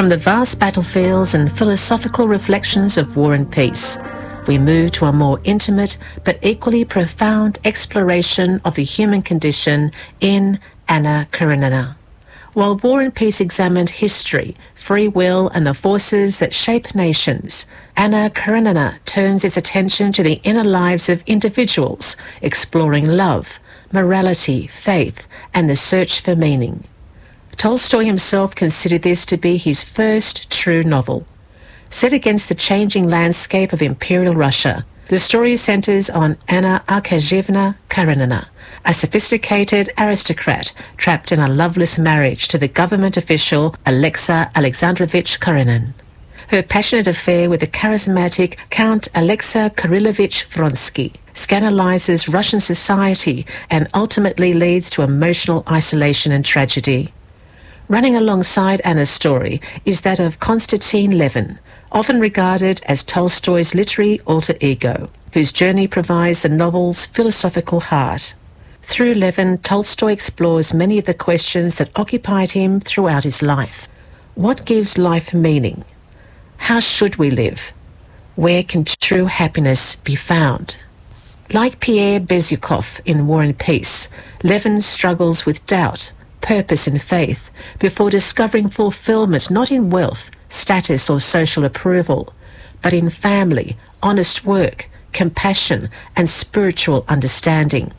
From the vast battlefields and philosophical reflections of War and Peace, we move to a more intimate but equally profound exploration of the human condition in Anna Karenina. While War and Peace examined history, free will and the forces that shape nations, Anna Karenina turns its attention to the inner lives of individuals, exploring love, morality, faith, and the search for meaning. Tolstoy himself considered this to be his first true novel. Set against the changing landscape of Imperial Russia, the story centers on Anna Arkadyevna Karenina, a sophisticated aristocrat trapped in a loveless marriage to the government official Alexei Alexandrovich Karenin. Her passionate affair with the charismatic Count Alexei Kirillovich Vronsky scandalizes Russian society and ultimately leads to emotional isolation and tragedy. Running alongside Anna's story is that of Konstantin Levin, often regarded as Tolstoy's literary alter ego, whose journey provides the novel's philosophical heart. Through Levin, Tolstoy explores many of the questions that occupied him throughout his life. What gives life meaning? How should we live? Where can true happiness be found? Like Pierre Bezukhov in War and Peace, Levin struggles with doubt, purpose and faith before discovering fulfillment not in wealth, status or social approval, but in family, honest work, compassion and spiritual understanding.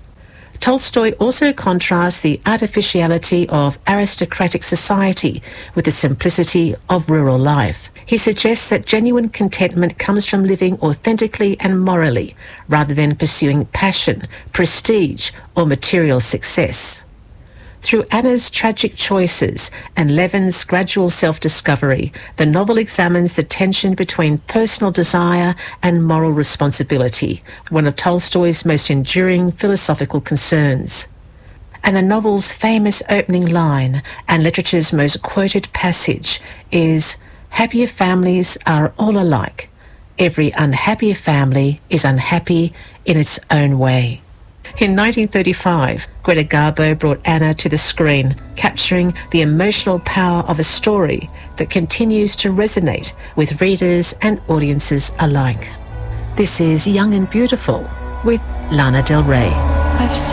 Tolstoy also contrasts the artificiality of aristocratic society with the simplicity of rural life. He suggests that genuine contentment comes from living authentically and morally, rather than pursuing passion, prestige or material success. Through Anna's tragic choices and Levin's gradual self-discovery, the novel examines the tension between personal desire and moral responsibility, one of Tolstoy's most enduring philosophical concerns. And the novel's famous opening line, and literature's most quoted passage, is, "Happier families are all alike. Every unhappy family is unhappy in its own way." In 1935, Greta Garbo brought Anna to the screen, capturing the emotional power of a story that continues to resonate with readers and audiences alike. This is Young and Beautiful with Lana Del Rey.